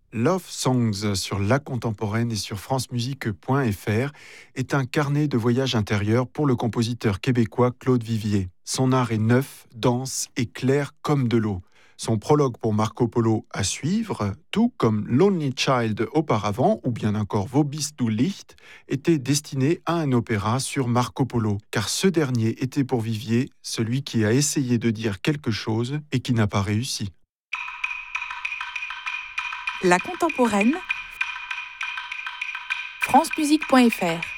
Love Songs sur La Contemporaine et sur francemusique.fr est un carnet de voyage intérieur pour le compositeur québécois Claude Vivier. Son art est neuf, dense et clair comme de l'eau. Son prologue pour Marco Polo à suivre, tout comme Lonely Child auparavant, ou bien encore Wo bist du Licht, était destiné à un opéra sur Marco Polo, car ce dernier était pour Vivier celui qui a essayé de dire quelque chose et qui n'a pas réussi. La Contemporaine, francemusique.fr